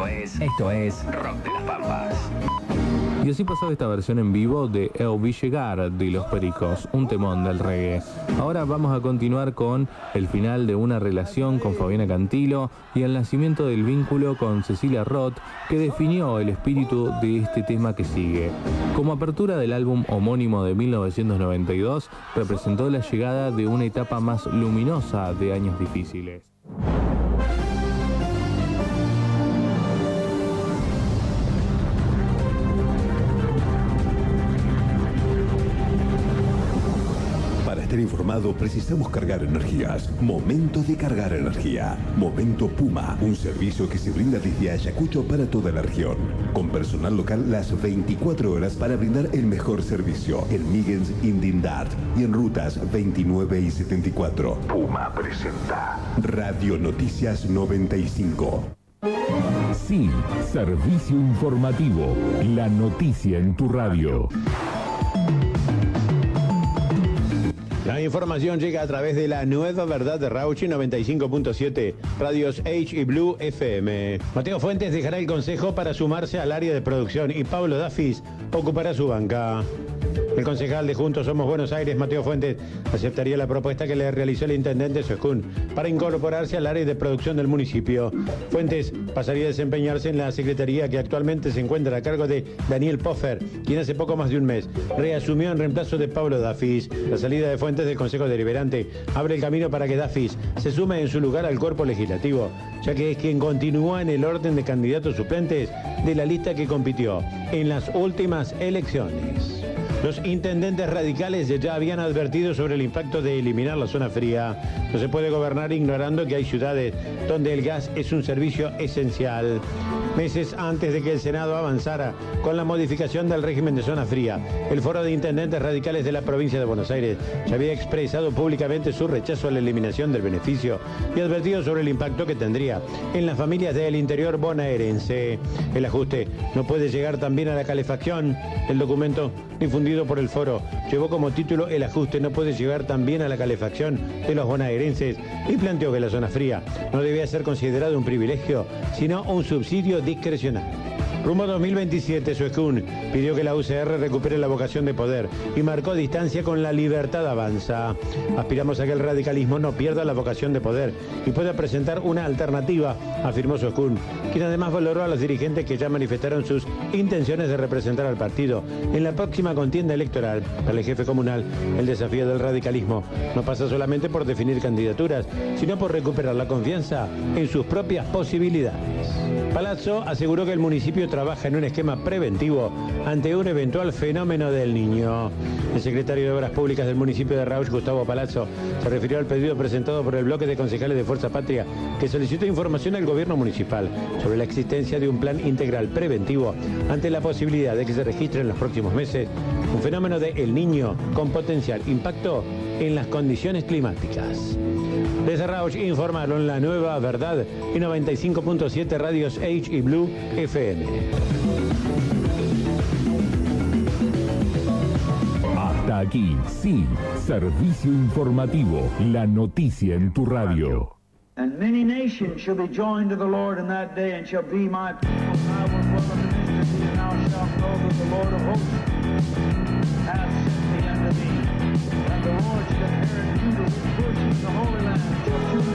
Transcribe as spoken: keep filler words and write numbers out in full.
Esto es, esto es Rock de las Pampas. Y así pasaba esta versión en vivo de El Vi Llegar de Los Pericos, un temón del reggae. Ahora vamos a continuar con el final de una relación con Fabiana Cantilo y el nacimiento del vínculo con Cecilia Roth, que definió el espíritu de este tema que sigue. Como apertura del álbum homónimo de mil novecientos noventa y dos, representó la llegada de una etapa más luminosa de años difíciles. Estar informado, precisamos cargar energías. Momento de cargar energía. Momento Puma, un servicio que se brinda desde Ayacucho para toda la región. Con personal local las veinticuatro horas para brindar el mejor servicio. En Migens, Indindart y en rutas veintinueve y setenta y cuatro. Puma presenta Radio Noticias noventa y cinco. Sí, servicio informativo. La noticia en tu radio. La información llega a través de la nueva verdad de Rauchi noventa y cinco punto siete, Radios H y Blue F M. Mateo Fuentes dejará el consejo para sumarse al área de producción y Pablo Dafis ocupará su banca. El concejal de Juntos Somos Buenos Aires, Mateo Fuentes, aceptaría la propuesta que le realizó el intendente Soescún para incorporarse al área de producción del municipio. Fuentes pasaría a desempeñarse en la secretaría que actualmente se encuentra a cargo de Daniel Poffer, quien hace poco más de un mes reasumió en reemplazo de Pablo Dafis. La salida de Fuentes del Consejo Deliberante abre el camino para que Dafis se sume en su lugar al cuerpo legislativo, ya que es quien continúa en el orden de candidatos suplentes de la lista que compitió en las últimas elecciones. Los intendentes radicales ya habían advertido sobre el impacto de eliminar la zona fría. No se puede gobernar ignorando que hay ciudades donde el gas es un servicio esencial. Meses antes de que el Senado avanzara con la modificación del régimen de zona fría, el Foro de Intendentes Radicales de la provincia de Buenos Aires ya había expresado públicamente su rechazo a la eliminación del beneficio y advertido sobre el impacto que tendría en las familias del interior bonaerense. El ajuste no puede llegar también a la calefacción. El documento difundido por el foro llevó como título "El ajuste no puede llegar también a la calefacción de los bonaerenses" y planteó que la zona fría no debía ser considerado un privilegio, sino un subsidio discrecional. Rumbo dos mil veintisiete, Soescún pidió que la U C R recupere la vocación de poder y marcó distancia con La Libertad Avanza. Aspiramos a que el radicalismo no pierda la vocación de poder y pueda presentar una alternativa, afirmó Soescún, quien además valoró a los dirigentes que ya manifestaron sus intenciones de representar al partido en la próxima contienda electoral. Para el jefe comunal, el desafío del radicalismo no pasa solamente por definir candidaturas, sino por recuperar la confianza en sus propias posibilidades. Palazzo aseguró que el municipio trabaja en un esquema preventivo ante un eventual fenómeno del Niño. El secretario de Obras Públicas del municipio de Rauch, Gustavo Palazzo, se refirió al pedido presentado por el bloque de concejales de Fuerza Patria, que solicitó información al gobierno municipal sobre la existencia de un plan integral preventivo ante la posibilidad de que se registre en los próximos meses un fenómeno de El Niño con potencial impacto en las condiciones climáticas. Desde Rauch informaron La Nueva Verdad y noventa y cinco punto siete Radios H y Blue F M. Hasta aquí, sí, servicio informativo, la noticia en tu radio. And many nations shall be joined to the Lord in that day, and shall be my people, and I will dwell in the midst of thee, and thou shalt know that the Lord of hosts hath sent me unto thee. And the Lord shall inherit Judah, which portion the Holy Land shall choose